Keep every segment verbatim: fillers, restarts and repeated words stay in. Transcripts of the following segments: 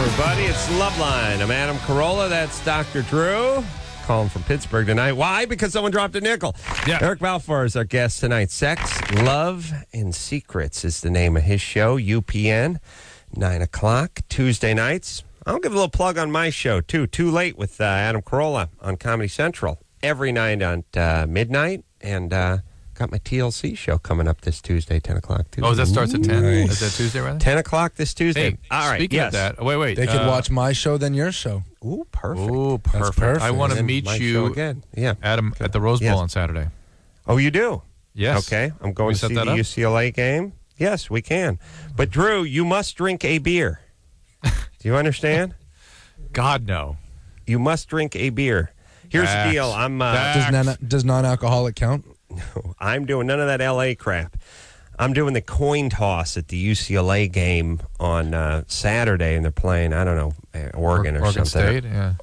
everybody. It's Loveline. I'm Adam Carolla. That's Doctor Drew. Calling from Pittsburgh tonight. Why? Because someone dropped a nickel. Yeah. Eric Balfour is our guest tonight. Sex, Love, and Secrets is the name of his show. U P N, nine o'clock, Tuesday nights. I'll give a little plug on my show, too. Too Late with uh, Adam Carolla on Comedy Central. Every night on uh, midnight. And uh, got my T L C show coming up this Tuesday, ten o'clock. Tuesday. Oh, that starts at ten? Nice. Is that Tuesday, rather? ten o'clock this Tuesday. Hey, All right, speaking yes. of that, wait, wait. They could uh, watch my show than your show. Ooh, perfect. Ooh, perfect. perfect. I want to And meet my show you, again. Yeah. Adam, at the Rose Bowl Yes. on Saturday. Oh, you do? Yes. Okay. I'm Can going we to set see that the up? U C L A game. Yes, we can. But, Drew, you must drink a beer. Do you understand? God, no. You must drink a beer. Here's Facts. the deal. I'm uh, Facts. Does, non- does non-alcoholic count? I'm doing none of that L A crap. I'm doing the coin toss at the U C L A game on uh, Saturday, and they're playing, I don't know, uh, Oregon or Oregon something. State, yeah.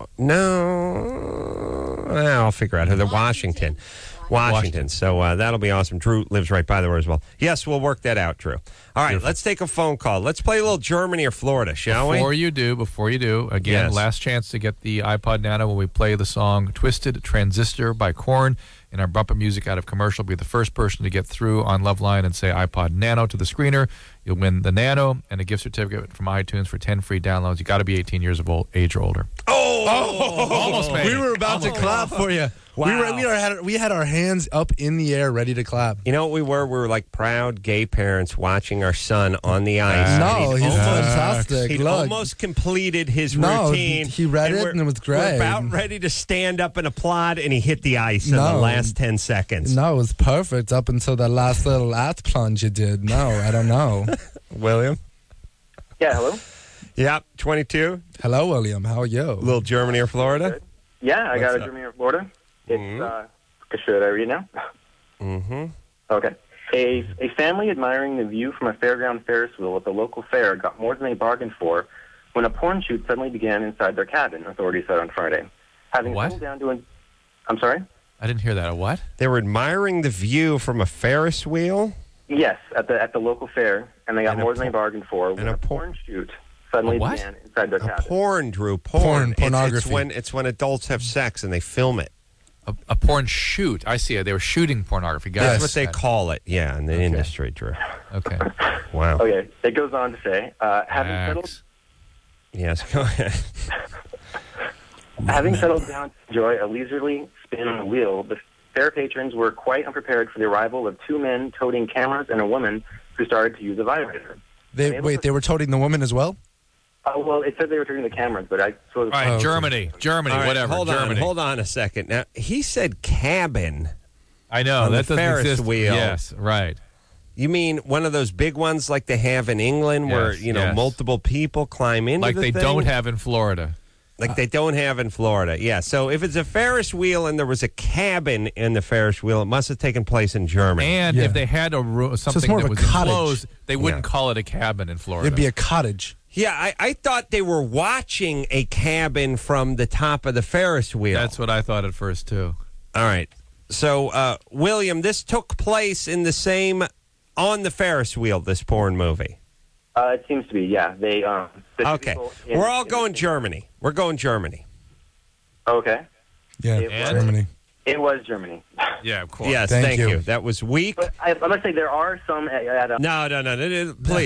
No, well, I'll figure out who they're Washington. Washington. Washington. So uh, that'll be awesome. Drew lives right by there as well. Yes, we'll work that out, Drew. All right, Beautiful. let's take a phone call. Let's play a little Germany or Florida, shall Before we? you do, before you do, again, Yes. last chance to get the iPod Nano when we play the song Twisted Transistor by Korn in our bumper music out of commercial. Be the first person to get through on Loveline and say iPod Nano to the screener. You'll win the Nano and a gift certificate from iTunes for ten free downloads. You got to be eighteen years of old, age or older. Oh, Almost made We it. were about to Almost. clap for you. We Wow. were we were had we had our hands up in the air, ready to clap. You know what we were? We were like proud gay parents watching our son on the ice. No, And he's he'd almost, fantastic. he'd Look, almost completed his No, routine. he read it we're- and it was We're great. about ready to stand up and applaud, and he hit the ice in the No. last ten seconds. no, it was perfect up until that last little ass plunge you did. No, I don't know. William? Yeah, hello? Yep, twenty-two. Hello, William. How are you? Little Germany or Florida? Yeah, I got What's a up? Germany, Florida. It's, Mhm. uh, should I read now? Mm-hmm. Okay. A, a family admiring the view from a fairground Ferris wheel at the local fair got more than they bargained for when a porn shoot suddenly began inside their cabin, authorities said on Friday. Having What? settled down to an... I'm sorry? I didn't hear that. A what? They were admiring the view from a Ferris wheel. Yes, at the at the local fair, and they got And a more than por- they bargained for when a a por- porn shoot suddenly A what? began inside their A cabin. porn, Drew. Porn. Porn, It's- It's, pornography. when it's when adults have sex and they film it. A, a porn shoot. I see it. They were shooting pornography. Guys. That's what they call it. Yeah, in the industry, Drew. Okay. Wow. Okay, it goes on to say, uh, having settled Facts. Yes. Go ahead. Having settled down to enjoy a leisurely spin on the wheel, the fair patrons were quite unprepared for the arrival of two men toting cameras and a woman who started to use a vibrator. They able wait. to- They were toting the woman as well. Oh, well, it said they were turning the cameras, but I suppose... All right, Oh, okay. Germany. Germany, All right, whatever. Hold Germany. on. Hold on a second. Now he said cabin. I know. On the that doesn't Ferris exist. wheel. Yes, right. You mean one of those big ones like they have in England, where Yes, you know yes. multiple people climb into Like the they thing? don't have in Florida. Like they don't have in Florida. Yeah. So if it's a Ferris wheel and there was a cabin in the Ferris wheel, it must have taken place in Germany. And Yeah. if they had a ro- something more that of a was cottage. enclosed, they wouldn't Yeah. call it a cabin in Florida. It'd be a cottage. yeah, I, I thought they were watching a cabin from the top of the Ferris wheel. That's what I thought at first too. All right. So, uh, William, this took place in the same on the Ferris wheel. This porn movie. Uh, it seems to be, yeah. They, um, the two Okay, people in- we're all in- going Germany. We're going Germany. Okay. Yeah, It was- Germany. It was Germany. Yeah, of course. Yes, Thank thank you. you. That was weak. But I, I must say there are some at, at uh, No, no, no, no, no, please.